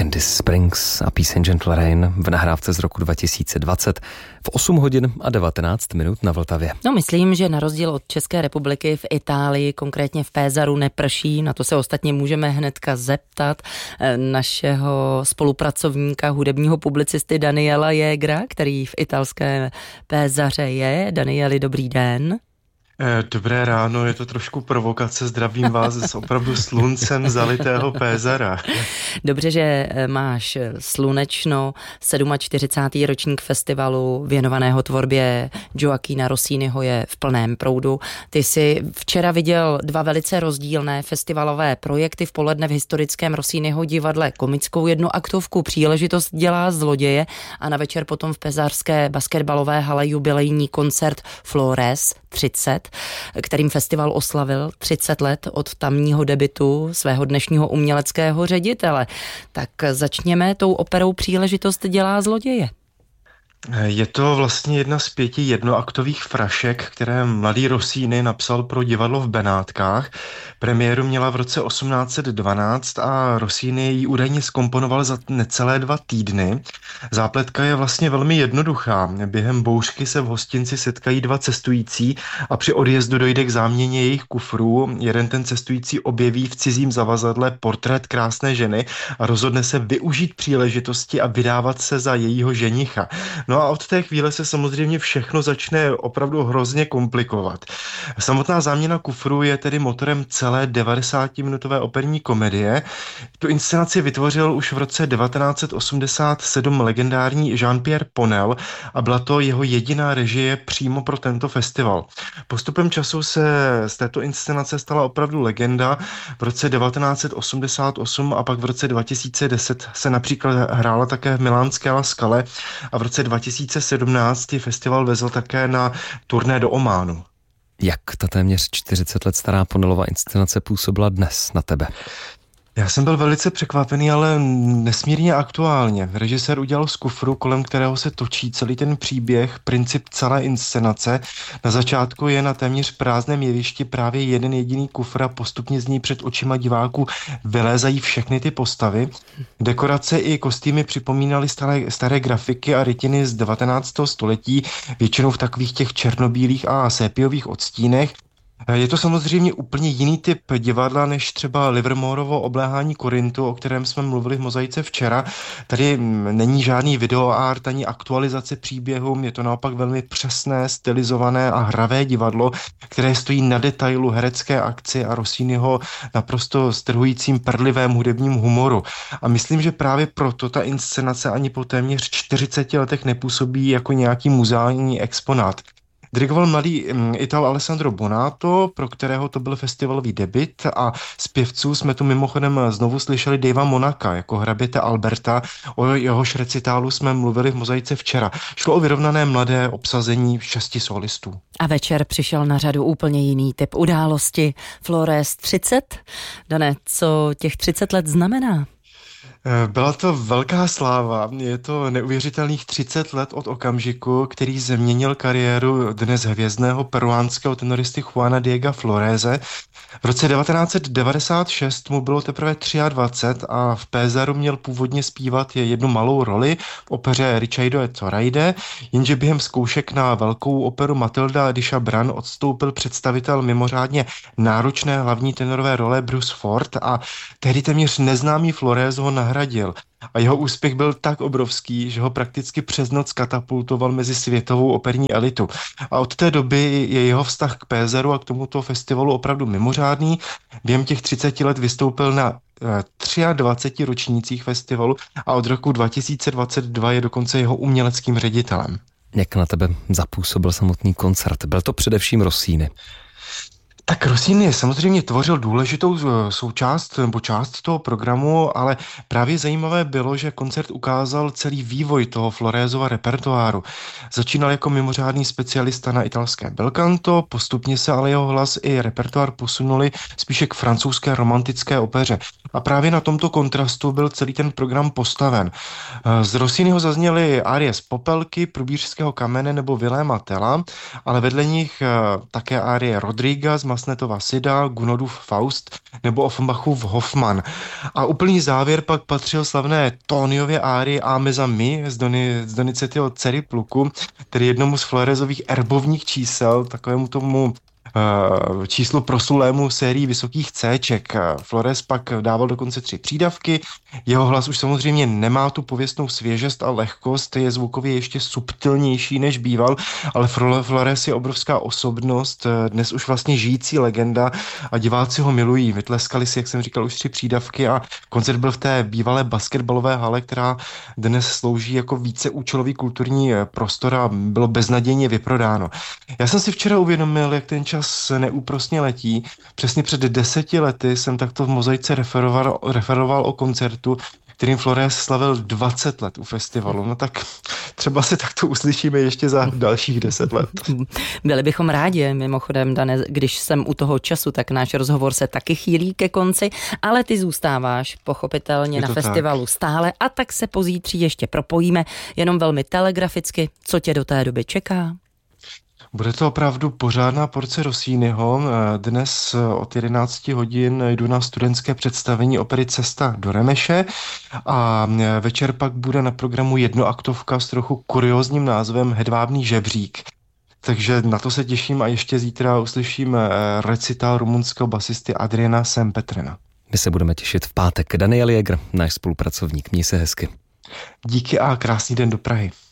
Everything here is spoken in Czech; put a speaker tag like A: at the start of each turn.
A: Candice Springs a píseň Gentle Rain v nahrávce z roku 2020 v 8 hodin a 19 minut na Vltavě.
B: No, myslím, že na rozdíl od České republiky v Itálii, konkrétně v Pézaru, neprší. Na to se ostatně můžeme hnedka zeptat našeho spolupracovníka, hudebního publicisty Daniela Jägra, který v italské Pézaře je. Danieli, dobrý den.
C: Dobré ráno, je to trošku provokace, zdravím vás z opravdu sluncem zalitého Pézara.
B: Dobře, že máš slunečno, 47. ročník festivalu věnovaného tvorbě Gioachina Rossiniho je v plném proudu. Ty jsi včera viděl dva velice rozdílné festivalové projekty, v poledne v historickém Rossiniho divadle komickou jednoaktovku Příležitost dělá zloděje a na večer potom v pézarské basketbalové hale jubilejní koncert Flores 30, kterým festival oslavil 30 let od tamního debutu svého dnešního uměleckého ředitele. Tak začněme tou operou Příležitost dělá zloděje.
C: Je to vlastně jedna z 5 jednoaktových frašek, které mladý Rossini napsal pro divadlo v Benátkách. Premiéru měla v roce 1812 a Rossini ji údajně zkomponoval za necelé 2 týdny. Zápletka je vlastně velmi jednoduchá. Během bouřky se v hostinci setkají 2 cestující a při odjezdu dojde k záměně jejich kufrů. Jeden ten cestující objeví v cizím zavazadle portrét krásné ženy a rozhodne se využít příležitosti a vydávat se za jejího ženicha. No a od té chvíle se samozřejmě všechno začne opravdu hrozně komplikovat. Samotná záměna kufru je tedy motorem celé 90-minutové operní komedie. Tu inscenaci vytvořil už v roce 1987 legendární Jean-Pierre Ponel a byla to jeho jediná režie přímo pro tento festival. Postupem času se z této inscenace stala opravdu legenda. V roce 1988 a pak v roce 2010 se například hrála také v milánské La Scale a v roce 2017 festival vezl také na turné do Ománu.
A: Jak ta téměř 40 let stará Ponelova inscenace působila dnes na tebe?
C: Já jsem byl velice překvapený, ale nesmírně aktuálně. Režisér udělal z kufru, kolem kterého se točí celý ten příběh, princip celé inscenace. Na začátku je na téměř prázdném jevišti právě jeden jediný kufr a postupně z něj před očima diváků vylézají všechny ty postavy. Dekorace i kostýmy připomínaly staré grafiky a rytiny z 19. století, většinou v takových těch černobílých a sépiových odstínech. Je to samozřejmě úplně jiný typ divadla než třeba Livermoreovo Obléhání Korintu, o kterém jsme mluvili v Mozaice včera. Tady není žádný videoart ani aktualizace příběhu, je to naopak velmi přesné, stylizované a hravé divadlo, které stojí na detailu herecké akci a Rossiniho naprosto strhujícím perlivém hudebním humoru. A myslím, že právě proto ta inscenace ani po téměř 40 letech nepůsobí jako nějaký muzeální exponát. Dirigoval mladý Ital Alessandro Bonato, pro kterého to byl festivalový debut, a zpěvců jsme tu mimochodem znovu slyšeli Davea Monaka jako hraběte Alberta, o jehož recitálu jsme mluvili v Mozaice včera. Šlo o vyrovnané mladé obsazení 6 solistů.
B: A večer přišel na řadu úplně jiný typ události. Flores 30. Dané, co těch 30 let znamená?
C: Byla to velká sláva, je to neuvěřitelných 30 let od okamžiku, který změnil kariéru dnes hvězdného peruánského tenoristy Juana Diega Florese. V roce 1996 mu bylo teprve 23 a v Pézaru měl původně zpívat jednu malou roli v opeře Ricciardo e Zoraide, jenže během zkoušek na velkou operu Matilda di Chabran odstoupil představitel mimořádně náročné hlavní tenorové role Bruce Ford a tehdy téměř neznámý Flores ho nahradil. A jeho úspěch byl tak obrovský, že ho prakticky přes noc katapultoval mezi světovou operní elitu. A od té doby je jeho vztah k Pézaru a k tomuto festivalu opravdu mimořádný. Během těch 30 let vystoupil na 23 ročnících festivalu a od roku 2022 je dokonce jeho uměleckým ředitelem.
A: Jak na tebe zapůsobil samotný koncert? Byl to především Rossini?
C: Tak Rossini samozřejmě tvořil důležitou součást nebo část toho programu, ale právě zajímavé bylo, že koncert ukázal celý vývoj toho Floresova repertoáru. Začínal jako mimořádný specialista na italské bel canto, postupně se ale jeho hlas i repertoár posunuli spíše k francouzské romantické opeře. A právě na tomto kontrastu byl celý ten program postaven. Z Rossiniho zazněly árie z Popelky, Průbířského kamene nebo Viléma Tella, ale vedle nich také árie Rodriga z Masnetova Sida, Gunodův Faust nebo Offenbachův Hoffmann. A úplný závěr pak patřil slavné Tóniově árii Áme mi z Donizettiho Dcery pluku, tedy jednomu z Floresových erbovních čísel, takovému tomu číslu proslulému sérii vysokých Cček. Flores pak dával dokonce 3 přídavky. Jeho hlas už samozřejmě nemá tu pověstnou svěžest a lehkost, je zvukově ještě subtilnější než býval, ale Flores je obrovská osobnost, dnes už vlastně žijící legenda a diváci ho milují. Vytleskali si, jak jsem říkal, už 3 přídavky a koncert byl v té bývalé basketbalové hale, která dnes slouží jako víceúčelový kulturní prostor a bylo beznadějně vyprodáno. Já jsem si včera uvědomil, jak ten čas neúprosně letí. Přesně před 10 lety jsem takto v Mozaice referoval o koncertu, kterým Flores slavil 20 let u festivalu. No tak třeba se takto uslyšíme ještě za dalších 10 let.
B: Byli bychom rádi, mimochodem, Dane, když jsem u toho času, tak náš rozhovor se taky chýlí ke konci, ale ty zůstáváš pochopitelně na festivalu stále a tak se pozítří ještě propojíme, jenom velmi telegraficky, co tě do té doby čeká?
C: Bude to opravdu pořádná porce Rossiniho. Dnes od 11 hodin jdu na studentské představení opery Cesta do Remeše a večer pak bude na programu jednoaktovka s trochu kuriózním názvem Hedvábný žebřík. Takže na to se těším a ještě zítra uslyším recital rumunského basisty Adriana Sempetrena.
A: My se budeme těšit v pátek. Daniel Jäger, náš spolupracovník. Měj se hezky.
C: Díky a krásný den do Prahy.